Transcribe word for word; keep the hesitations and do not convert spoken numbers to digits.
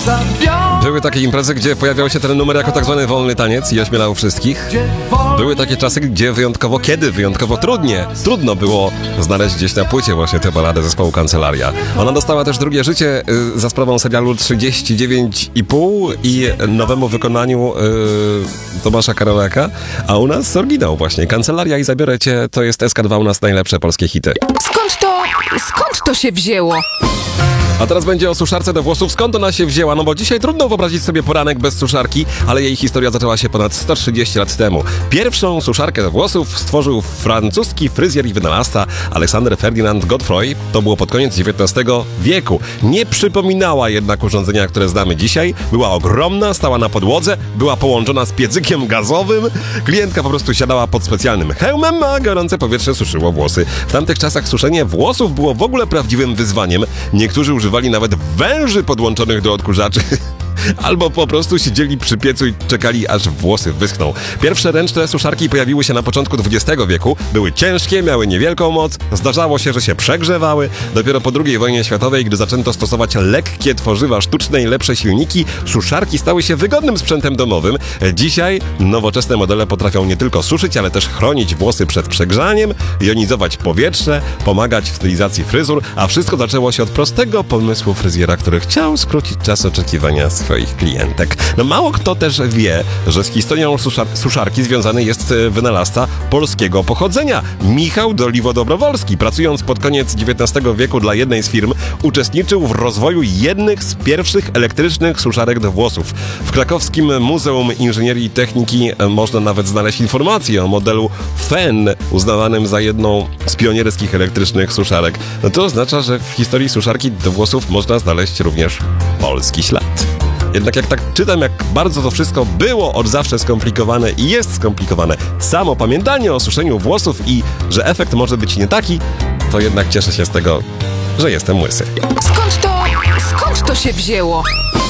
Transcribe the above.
Były takie imprezy, gdzie pojawiał się ten numer jako tak zwany wolny taniec i ośmielał wszystkich. Były takie czasy, gdzie wyjątkowo, kiedy wyjątkowo trudnie, trudno było znaleźć gdzieś na płycie właśnie tę baladę zespołu Kancelaria. Ona dostała też drugie życie y, za sprawą serialu trzydzieści dziewięć i pół i nowemu wykonaniu y, Tomasza Karolaka, a u nas oryginał właśnie. Kancelaria i Zabiorę Cię to jest S K dwa u nas najlepsze polskie hity. Skąd to, skąd to się wzięło? A teraz będzie o suszarce do włosów. Skąd ona się wzięła? No bo dzisiaj trudno wyobrazić sobie poranek bez suszarki, ale jej historia zaczęła się ponad sto trzydzieści lat temu. Pierwszą suszarkę do włosów stworzył francuski fryzjer i wynalazca Alexander Ferdinand Godefroy. To było pod koniec dziewiętnastego wieku. Nie przypominała jednak urządzenia, które znamy dzisiaj. Była ogromna, stała na podłodze, była połączona z piecykiem gazowym. Klientka po prostu siadała pod specjalnym hełmem, a gorące powietrze suszyło włosy. W tamtych czasach suszenie włosów było w ogóle prawdziwym wyzwaniem. Niektórzy używali nawet węży podłączonych do odkurzaczy. Albo po prostu siedzieli przy piecu i czekali, aż włosy wyschną. Pierwsze ręczne suszarki pojawiły się na początku dwudziestego wieku. Były ciężkie, miały niewielką moc. Zdarzało się, że się przegrzewały. Dopiero po drugiej wojnie światowej, gdy zaczęto stosować lekkie tworzywa sztuczne i lepsze silniki, suszarki stały się wygodnym sprzętem domowym. Dzisiaj nowoczesne modele potrafią nie tylko suszyć, ale też chronić włosy przed przegrzaniem, jonizować powietrze, pomagać w stylizacji fryzur, a wszystko zaczęło się od prostego pomysłu fryzjera, który chciał skrócić czas oczekiwania swoich klientek. No mało kto też wie, że z historią suszar- suszarki związany jest wynalazca polskiego pochodzenia. Michał Doliwo-Dobrowolski, pracując pod koniec dziewiętnastego wieku dla jednej z firm, uczestniczył w rozwoju jednych z pierwszych elektrycznych suszarek do włosów. W krakowskim Muzeum Inżynierii i Techniki można nawet znaleźć informacje o modelu Fen, uznawanym za jedną z pionierskich elektrycznych suszarek. No to oznacza, że w historii suszarki do włosów można znaleźć również polski ślad. Jednak jak tak czytam, jak bardzo to wszystko było od zawsze skomplikowane i jest skomplikowane, samo pamiętanie o suszeniu włosów i że efekt może być nie taki, to jednak cieszę się z tego, że jestem łysy. Skąd to, skąd to się wzięło?